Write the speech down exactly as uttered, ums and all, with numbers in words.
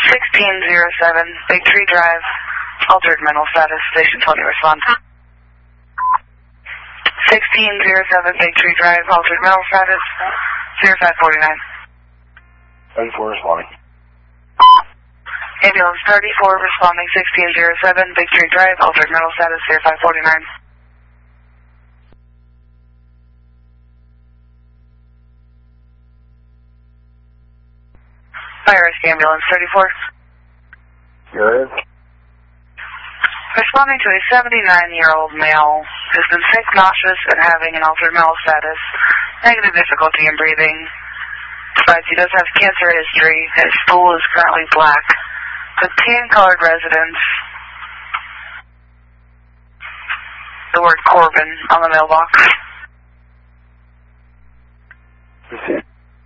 sixteen oh seven, Big Tree Drive, altered mental status, Station twenty, respond. sixteen oh seven, Big Tree Drive, altered mental status, zero five four nine. thirty-four responding. Ambulance thirty-four responding, sixteen oh seven, Big Tree Drive, altered mental status, zero five four nine. Fire rescue ambulance thirty-four. Good. Responding to a seventy-nine-year-old male who's been sick, nauseous, and having an altered mental status, negative difficulty in breathing. Besides, he does have cancer history. His stool is currently black, with tan-colored residence. The word Corbin on the mailbox.